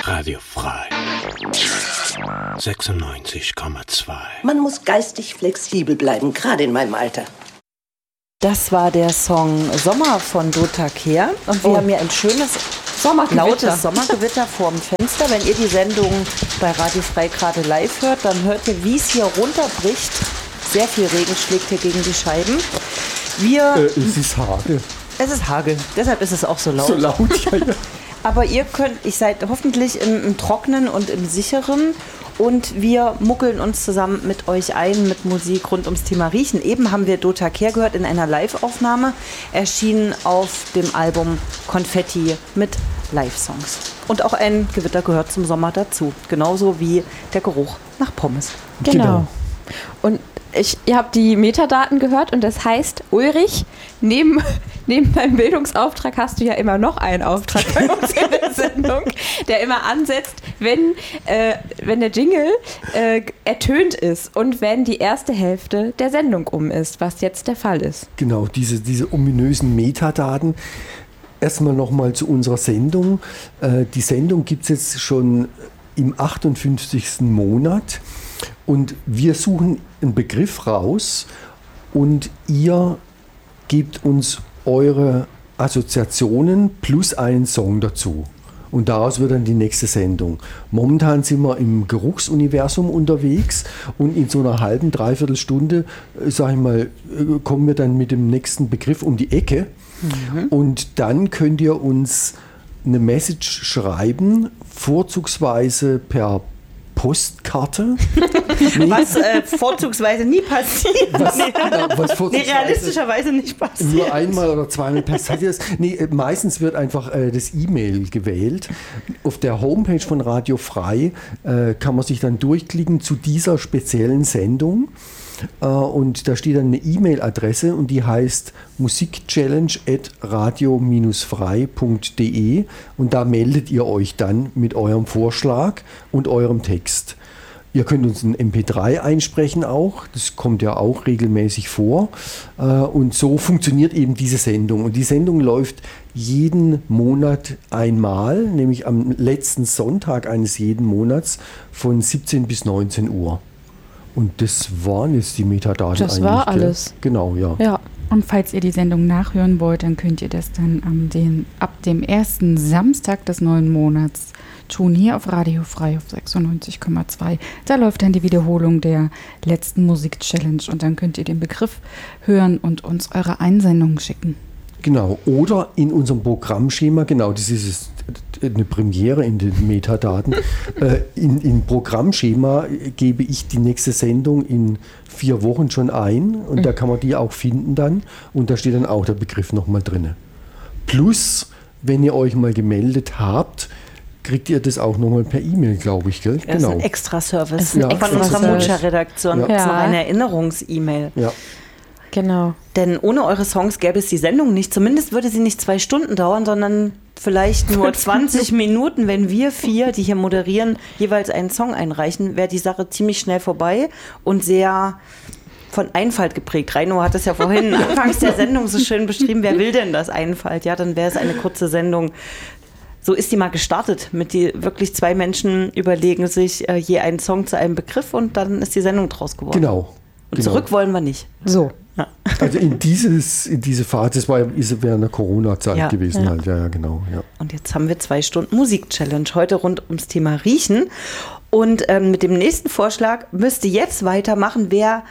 Radio Frei 96,2. Man muss geistig flexibel bleiben, gerade in meinem Alter. Das war der Song Sommer von Dota Kehr. Und wir haben hier ein schönes, lautes Sommergewitter vorm Fenster. Wenn ihr die Sendung bei Radio Frei gerade live hört, dann hört ihr, wie es hier runterbricht. Sehr viel Regen schlägt hier gegen die Scheiben. Es ist Hagel. Es ist Hagel, deshalb ist es auch so laut. So laut, ja. Aber ihr seid hoffentlich im Trockenen und im Sicheren. Und wir muckeln uns zusammen mit euch ein mit Musik rund ums Thema Riechen. Eben haben wir Dota Kehr gehört in einer Live-Aufnahme, erschienen auf dem Album Konfetti mit Live-Songs. Und auch ein Gewitter gehört zum Sommer dazu, genauso wie der Geruch nach Pommes. Genau. Und ihr habt die Metadaten gehört und das heißt, Ulrich, neben deinem Bildungsauftrag hast du ja immer noch einen Auftrag bei uns in der Sendung, der immer ansetzt, wenn der Jingle ertönt ist und wenn die erste Hälfte der Sendung um ist, was jetzt der Fall ist. Genau, diese ominösen Metadaten. Erstmal nochmal zu unserer Sendung. Die Sendung gibt es jetzt schon im 58. Monat. Und wir suchen einen Begriff raus und ihr gebt uns eure Assoziationen plus einen Song dazu. Und daraus wird dann die nächste Sendung. Momentan sind wir im Geruchsuniversum unterwegs und in so einer halben, dreiviertel Stunde, sag ich mal, kommen wir dann mit dem nächsten Begriff um die Ecke. Mhm. Und dann könnt ihr uns eine Message schreiben, vorzugsweise per Postkarte. Was vorzugsweise nie passiert. Realistischerweise nicht passiert. Nur einmal oder zweimal passiert das. Meistens wird einfach das E-Mail gewählt. Auf der Homepage von Radio Frei kann man sich dann durchklicken zu dieser speziellen Sendung. Und da steht dann eine E-Mail-Adresse und die heißt musikchallenge@radio-frei.de und da meldet ihr euch dann mit eurem Vorschlag und eurem Text. Ihr könnt uns ein MP3 einsprechen auch, das kommt ja auch regelmäßig vor. Und so funktioniert eben diese Sendung. Und die Sendung läuft jeden Monat einmal, nämlich am letzten Sonntag eines jeden Monats von 17 bis 19 Uhr. Und das waren jetzt die Metadaten eigentlich. Das war alles. Genau, ja. Und falls ihr die Sendung nachhören wollt, dann könnt ihr das dann ab dem ersten Samstag des neuen Monats tun, hier auf Radio Frei auf 96,2. Da läuft dann die Wiederholung der letzten Musik-Challenge und dann könnt ihr den Begriff hören und uns eure Einsendungen schicken. Genau, oder in unserem Programmschema, genau, das ist eine Premiere in den Metadaten. In Programmschema gebe ich die nächste Sendung in 4 Wochen schon ein und da kann man die auch finden dann und da steht dann auch der Begriff nochmal drin. Plus, wenn ihr euch mal gemeldet habt, kriegt ihr das auch nochmal per E-Mail, glaube ich, gell? Das ist ein Extra-Service von unserer Mucha-Redaktion. Ja. Das ist eine Erinnerungs-E-Mail. Ja. Genau. Denn ohne eure Songs gäbe es die Sendung nicht. Zumindest würde sie nicht 2 Stunden dauern, sondern vielleicht nur 20 Minuten. Wenn wir 4, die hier moderieren, jeweils einen Song einreichen, wäre die Sache ziemlich schnell vorbei und sehr von Einfalt geprägt. Reino hat es ja vorhin anfangs der Sendung so schön beschrieben. Wer will denn das Einfalt? Ja, dann wäre es eine kurze Sendung. So ist die mal gestartet. Mit die wirklich 2 Menschen überlegen sich je einen Song zu einem Begriff und dann ist die Sendung draus geworden. Genau. Und zurück wollen wir nicht. So. Ja. Also in diese Phase, das war während der Corona-Zeit gewesen halt, ja, genau. Ja. Und jetzt haben wir 2 Stunden Musik-Challenge, heute rund ums Thema Riechen. Und mit dem nächsten Vorschlag müsste jetzt weitermachen, wer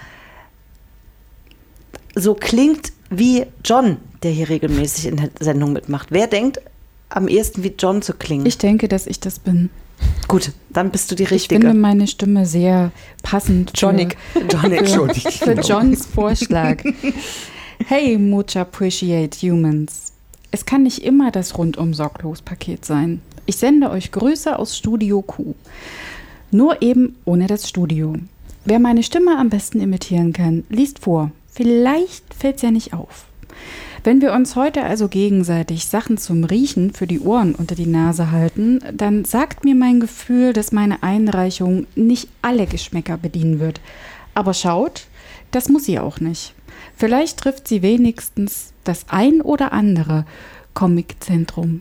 so klingt wie John, der hier regelmäßig in der Sendung mitmacht. Wer denkt am ehesten wie John zu klingen? Ich denke, dass ich das bin. Gut, dann bist du die Richtige. Ich finde meine Stimme sehr passend für Johns Vorschlag. Hey, much appreciate humans. Es kann nicht immer das Rundum-Sorglos-Paket sein. Ich sende euch Grüße aus Studio Q. Nur eben ohne das Studio. Wer meine Stimme am besten imitieren kann, liest vor. Vielleicht fällt es ja nicht auf. Wenn wir uns heute also gegenseitig Sachen zum Riechen für die Ohren unter die Nase halten, dann sagt mir mein Gefühl, dass meine Einreichung nicht alle Geschmäcker bedienen wird. Aber schaut, das muss sie auch nicht. Vielleicht trifft sie wenigstens das ein oder andere Comiczentrum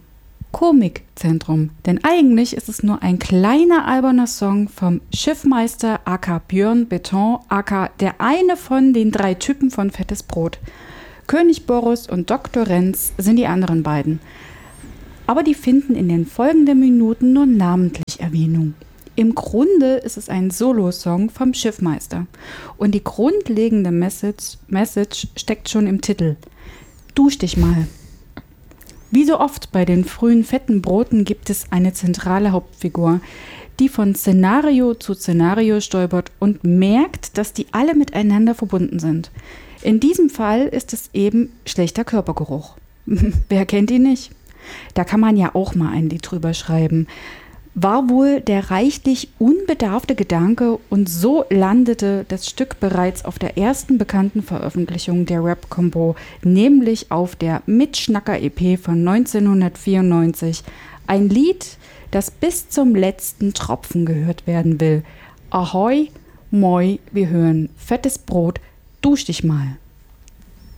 Komikzentrum. Denn eigentlich ist es nur ein kleiner alberner Song vom Schiffmeister aka Björn Beton aka der eine von den 3 Typen von Fettes Brot. König Boris und Dr. Renz sind die anderen beiden. Aber die finden in den folgenden Minuten nur namentlich Erwähnung. Im Grunde ist es ein Solo-Song vom Schiffmeister. Und die grundlegende Message steckt schon im Titel. Dusch dich mal. Wie so oft bei den frühen fetten Broten gibt es eine zentrale Hauptfigur, die von Szenario zu Szenario stolpert und merkt, dass die alle miteinander verbunden sind. In diesem Fall ist es eben schlechter Körpergeruch. Wer kennt ihn nicht? Da kann man ja auch mal ein Lied drüber schreiben. War wohl der reichlich unbedarfte Gedanke und so landete das Stück bereits auf der ersten bekannten Veröffentlichung der Rap-Combo, nämlich auf der Mitschnacker-EP von 1994. Ein Lied, das bis zum letzten Tropfen gehört werden will. Ahoi, moi, wir hören Fettes Brot, dusch dich mal.